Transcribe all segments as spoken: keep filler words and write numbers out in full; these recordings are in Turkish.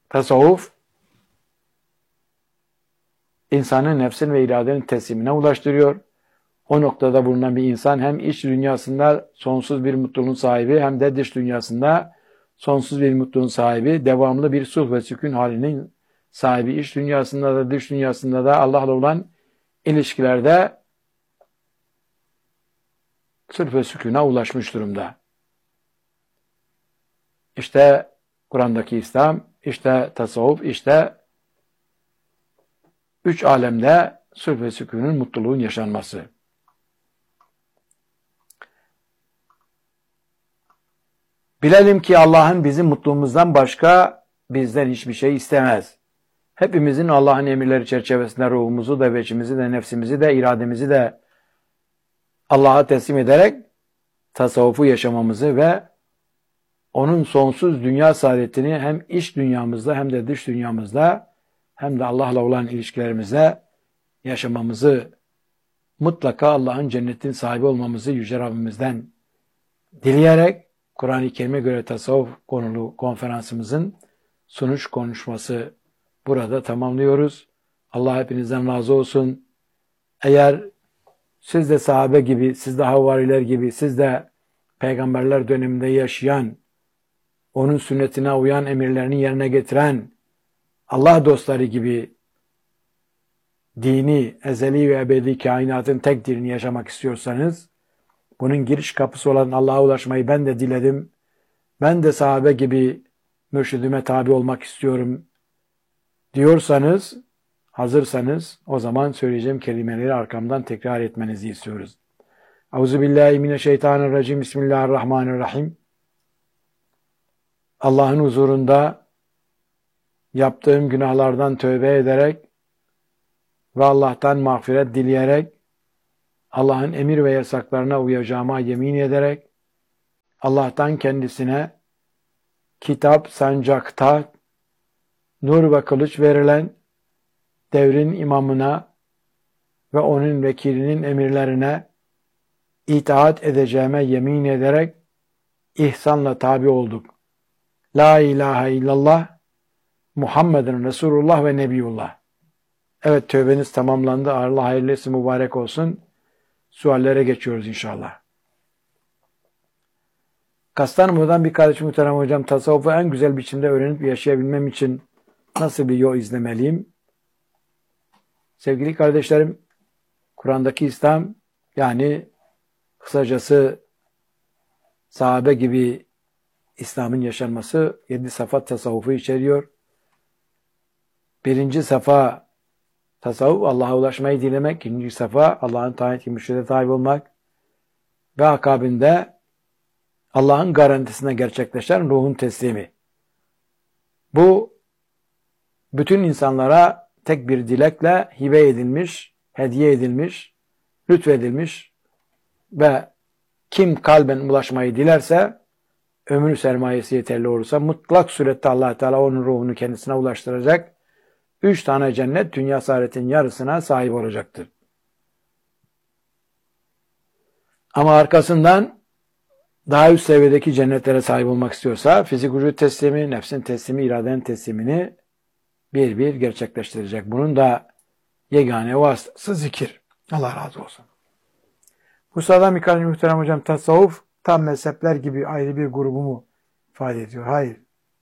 Tasavvuf, insanın nefsin ve iradenin teslimine ulaştırıyor. O noktada bulunan bir insan hem iç dünyasında sonsuz bir mutluluğun sahibi hem de dış dünyasında sonsuz bir mutluluğun sahibi, devamlı bir sulh ve sükun halinin sahibi, iç dünyasında da dış dünyasında da Allah'la olan ilişkilerde sulh ve sükuna ulaşmış durumda. İşte Kur'an'daki İslam, işte tasavvuf, işte üç alemde sulh ve sükunun, mutluluğun yaşanması. Bilelim ki Allah'ın bizim mutluluğumuzdan başka bizden hiçbir şey istemez. Hepimizin Allah'ın emirleri çerçevesinde ruhumuzu da, veçimizi de, nefsimizi de, irademizi de Allah'a teslim ederek tasavvufu yaşamamızı ve onun sonsuz dünya saadetini hem iç dünyamızda hem de dış dünyamızda hem de Allah'la olan ilişkilerimizde yaşamamızı, mutlaka Allah'ın cennetin sahibi olmamızı Yüce Rabbimizden dileyerek Kur'an-ı Kerim'e göre tasavvuf konulu konferansımızın sunuş konuşması burada tamamlıyoruz. Allah hepinizden razı olsun. Eğer siz de sahabe gibi, siz de havariler gibi, siz de peygamberler döneminde yaşayan, onun sünnetine uyan, emirlerini yerine getiren Allah dostları gibi dini, ezeli ve ebedi kainatın tek dinini yaşamak istiyorsanız, bunun giriş kapısı olan Allah'a ulaşmayı ben de diledim. Ben de sahabe gibi mürşidime tabi olmak istiyorum diyorsanız, hazırsanız o zaman söyleyeceğim kelimeleri arkamdan tekrar etmenizi istiyoruz. Euzubillahimineşşeytanirracim. Bismillahirrahmanirrahim. Allah'ın huzurunda yaptığım günahlardan tövbe ederek ve Allah'tan mağfiret dileyerek, Allah'ın emir ve yasaklarına uyacağıma yemin ederek, Allah'tan kendisine kitap, sancak, taht, nur ve kılıç verilen devrin imamına ve onun vekilinin emirlerine itaat edeceğime yemin ederek ihsanla tabi olduk. La ilahe illallah, Muhammeden Resulullah ve Nebiyullah. Evet, tövbeniz tamamlandı. Allah hayırlısı mübarek olsun. Suallere geçiyoruz inşallah. Kastamonu'dan bir kardeşim muhterem hocam, tasavvufu en güzel biçimde öğrenip yaşayabilmem için nasıl bir yol izlemeliyim? Sevgili kardeşlerim, Kur'an'daki İslam, yani kısacası sahabe gibi İslam'ın yaşanması yedi safa tasavvufu içeriyor. Birinci safa tasavvuf, Allah'a ulaşmayı dilemek. İkinci safa Allah'ın taahhüt mürşide tabi olmak. Ve akabinde Allah'ın garantisine gerçekleşen ruhun teslimi. Bu bütün insanlara tek bir dilekle hibe edilmiş, hediye edilmiş, lütfedilmiş ve kim kalben ulaşmayı dilerse, ömrü sermayesi yeterli olursa mutlak surette Allah Teala onun ruhunu kendisine ulaştıracak. Üç tane cennet, dünya saadetin yarısına sahip olacaktır. Ama arkasından daha üst seviyedeki cennetlere sahip olmak istiyorsa fizik vücut teslimi, nefsin teslimi, iradenin teslimini bir bir gerçekleştirecek. Bunun da yegane vasıtası zikir. Allah razı olsun. Bu sırada Mikail Muhterem Hocam, tasavvuf tam mezhepler gibi ayrı bir grubu mu ifade ediyor? Hayır.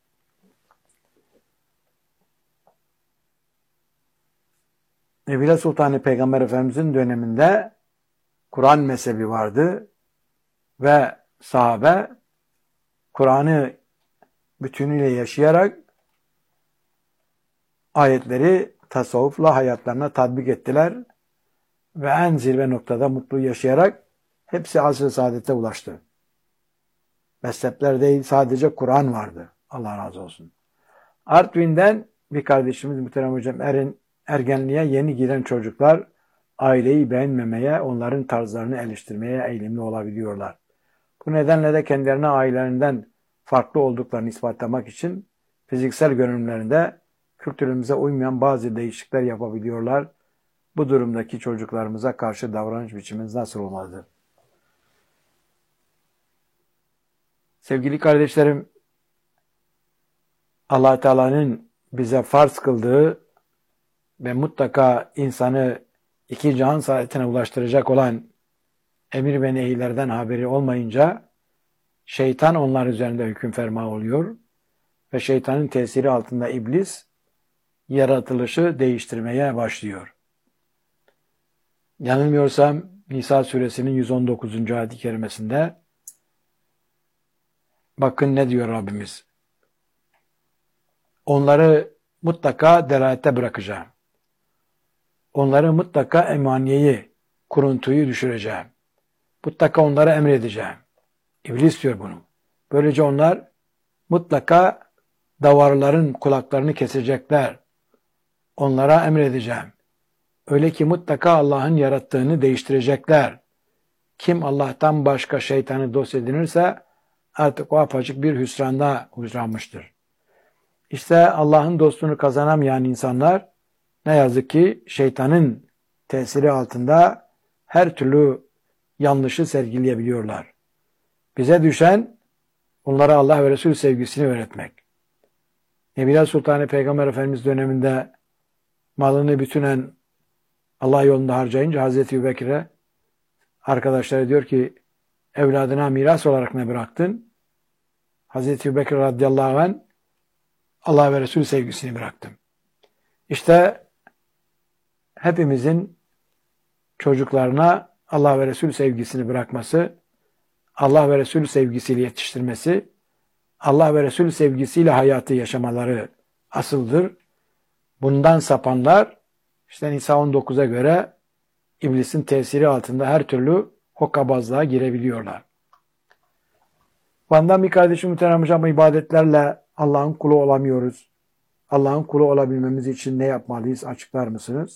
Evliya Sultanı Peygamber Efendimizin döneminde Kur'an mezhebi vardı ve sahabe Kur'an'ı bütünüyle yaşayarak ayetleri tasavvufla hayatlarına tatbik ettiler ve en zirve noktada mutlu yaşayarak hepsi asr-ı saadete ulaştı. Mezhepler değil, sadece Kur'an vardı. Allah razı olsun. Artvin'den bir kardeşimiz muhterem hocam, erin, ergenliğe yeni giren çocuklar aileyi beğenmemeye, onların tarzlarını eleştirmeye eğilimli olabiliyorlar. Bu nedenle de kendilerine ailelerinden farklı olduklarını ispatlamak için fiziksel görünümlerinde kültürümüze uymayan bazı değişiklikler yapabiliyorlar. Bu durumdaki çocuklarımıza karşı davranış biçimimiz nasıl olmalıdır? Sevgili kardeşlerim, Allah Teala'nın bize farz kıldığı ve mutlaka insanı iki cihan saadetine ulaştıracak olan emir ve nehirlerden haberi olmayınca şeytan onlar üzerinde hüküm ferma oluyor ve şeytanın tesiri altında iblis yaratılışı değiştirmeye başlıyor. Yanılmıyorsam Nisa suresinin yüz on dokuzuncu ayet-i kerimesinde bakın ne diyor Rabbimiz. Onları mutlaka delalette bırakacağım. Onları mutlaka emaniyeyi, kuruntuyu düşüreceğim. Mutlaka onlara emredeceğim. İblis diyor bunu. Böylece onlar mutlaka davarların kulaklarını kesecekler. Onlara emredeceğim. Öyle ki mutlaka Allah'ın yarattığını değiştirecekler. Kim Allah'tan başka şeytanı dost edinirse artık o apaçık bir hüsranda hüsranmıştır. İşte Allah'ın dostluğunu kazanamayan insanlar ne yazık ki şeytanın tesiri altında her türlü yanlışı sergileyebiliyorlar. Bize düşen onlara Allah ve Resul sevgisini öğretmek. Nebiler Sultanı Peygamber Efendimiz döneminde malını bütünen Allah yolunda harcayınca Hazreti Ebubekir'e arkadaşları diyor ki evladına miras olarak ne bıraktın? Hazreti Ebubekir radıyallahu anh Allah ve Resul sevgisini bıraktım. İşte hepimizin çocuklarına Allah ve Resul sevgisini bırakması, Allah ve Resul sevgisiyle yetiştirmesi, Allah ve Resul sevgisiyle hayatı yaşamaları asıldır. Bundan sapanlar işte Nisa on dokuza göre iblisin tesiri altında her türlü hokkabazlığa girebiliyorlar. Benden bir kardeşim muhterem hocam, ibadetlerle Allah'ın kulu olamıyoruz. Allah'ın kulu olabilmemiz için ne yapmalıyız? Açıklar mısınız?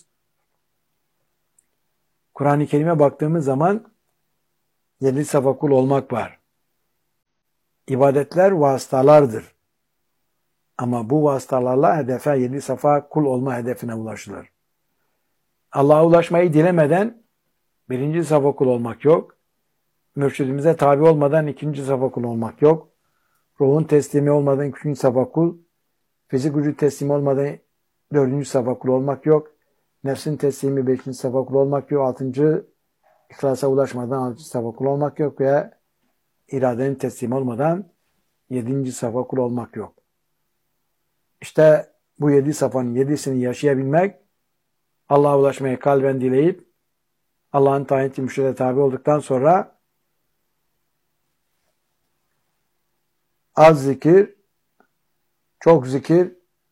Kur'an-ı Kerim'e baktığımız zaman yedi safa kul olmak var. İbadetler vasıtalardır. Ama bu vasıtalarla hedefe, yedi safa kul olma hedefine ulaşılır. Allah'a ulaşmayı dilemeden birinci safa kul olmak yok. Mürşidimize tabi olmadan ikinci safa kul olmak yok. Ruhun teslimi olmadan üçüncü safa kul, fizik vücut teslimi olmadan dördüncü safa kul olmak yok. Nefsin teslimi beşinci safa kul olmak yok. Altıncı ihlasa ulaşmadan altıncı safa kul olmak yok ve iradenin teslimi olmadan yedinci safa kul olmak yok. İşte bu yedi safanın yedisini yaşayabilmek, Allah'a ulaşmayı kalben dileyip Allah'ın tayin ettiği mürşide tabi olduktan sonra az zikir, çok zikir,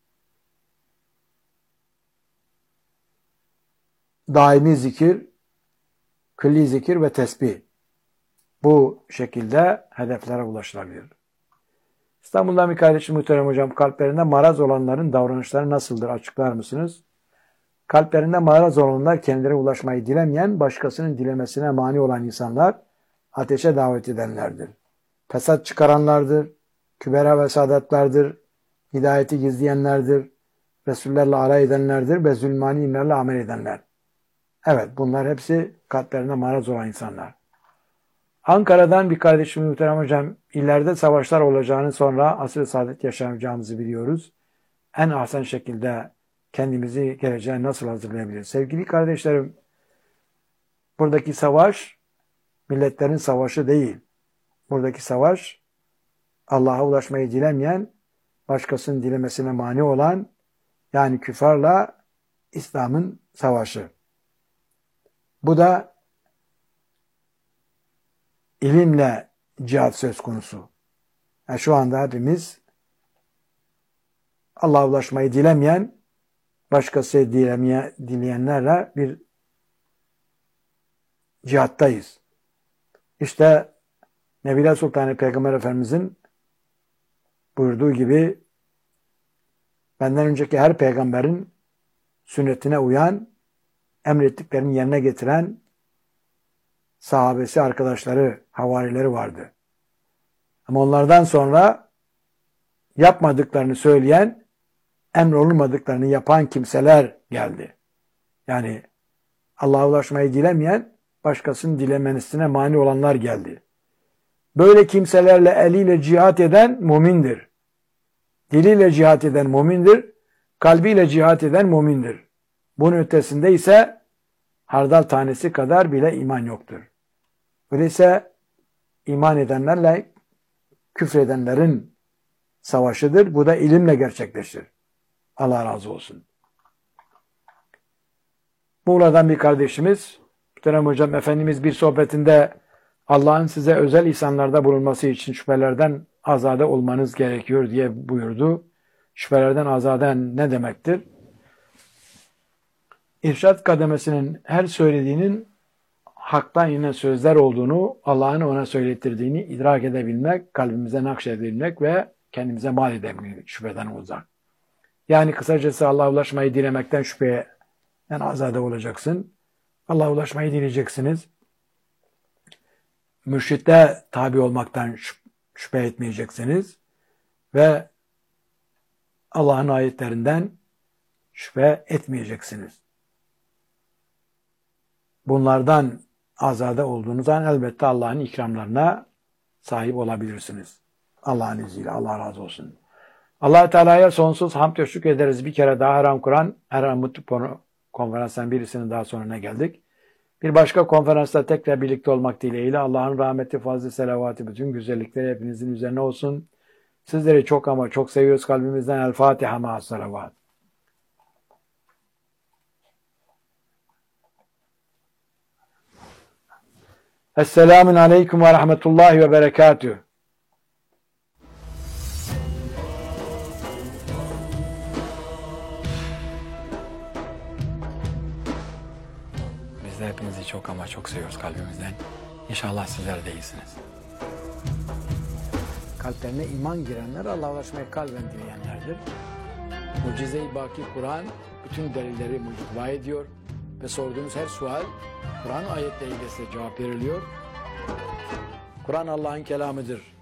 daimi zikir, külli zikir ve tesbih. Bu şekilde hedeflere ulaşılabilir. İstanbul'dan bir kardeşim muhterem hocam, kalplerinde maraz olanların davranışları nasıldır? Açıklar mısınız? Kalplerinde maraz olanlar kendilerine ulaşmayı dilemeyen, başkasının dilemesine mani olan insanlar ateşe davet edenlerdir. Fesat çıkaranlardır, kübera ve sadatlardır, hidayeti gizleyenlerdir, Resullerle alay edenlerdir ve zulmani inlerle amel edenler. Evet, bunlar hepsi kalplerinde maraz olan insanlar. Ankara'dan bir kardeşim muhterem hocam, ileride savaşlar olacağını sonra asr-ı saadet yaşayacağımızı biliyoruz. En ahsen şekilde kendimizi geleceğe nasıl hazırlayabiliriz? Sevgili kardeşlerim, buradaki savaş milletlerin savaşı değil. Buradaki savaş Allah'a ulaşmayı dilemeyen, başkasının dilemesine mani olan, yani küfarla İslam'ın savaşı. Bu da ilimle cihat söz konusu. Yani şu anda hepimiz Allah'a ulaşmayı dilemeyen, başkası dilemeye, dileyenlerle bir cihattayız. İşte Nebiler Sultanı Peygamber Efendimizin buyurduğu gibi benden önceki her peygamberin sünnetine uyan, emrettiklerini yerine getiren sahabesi, arkadaşları, havarileri vardı. Ama onlardan sonra yapmadıklarını söyleyen, emrolunmadıklarını yapan kimseler geldi. Yani Allah'a ulaşmayı dilemeyen, başkasının dilemesine mani olanlar geldi. Böyle kimselerle eliyle cihat eden mümindir. Diliyle cihat eden mümindir. kalbiyle cihat eden mümindir. Bunun ötesinde ise hardal tanesi kadar bile iman yoktur. Öyleyse iman edenlerle küfredenlerin savaşıdır. Bu da ilimle gerçekleşir. Allah razı olsun. Muğla'dan bir kardeşimiz, Muhterem Hocam, Efendimiz bir sohbetinde Allah'ın size özel ihsanlarda bulunması için şüphelerden azade olmanız gerekiyor diye buyurdu. Şüphelerden azade ne demektir? İrşad kademesinin her söylediğinin haktan yine sözler olduğunu, Allah'ın ona söylettirdiğini idrak edebilmek, kalbimize nakşedebilmek ve kendimize mal edebilmek şüpheden uzak. Yani kısacası Allah'a ulaşmayı dilemekten şüpheye yani azade olacaksın. Allah'a ulaşmayı dileyeceksiniz. Mürşitte tabi olmaktan şüphe etmeyeceksiniz. Ve Allah'ın ayetlerinden şüphe etmeyeceksiniz. Bunlardan azade olduğunuz an elbette Allah'ın ikramlarına sahip olabilirsiniz. Allah'ın izniyle. Allah razı olsun. Allah Teala'ya sonsuz hamd ve şükür ederiz. Bir kere daha Haram Kur'an, Haram Mutlu konferansından birisinin daha sonuna geldik. Bir başka konferansta tekrar birlikte olmak dileğiyle Allah'ın rahmeti, fazlı, selavatı, bütün güzellikleri hepinizin üzerine olsun. Sizleri çok ama çok seviyoruz kalbimizden. El Fatiha ma'as salavat. Esselamun aleyküm ve rahmetullahi ve berekatühü. Biz de hepinizi çok ama çok seviyoruz kalbimizden. İnşallah sizler de iyisiniz. Kalplerine iman girenler Allah'a ulaşmayı kalben dileyenlerdir. Mucize-i Baki Kur'an bütün delilleri mucizva ediyor ve sorduğunuz her sual Kur'an ayetleriyle size cevap veriliyor. Kur'an Allah'ın kelamıdır.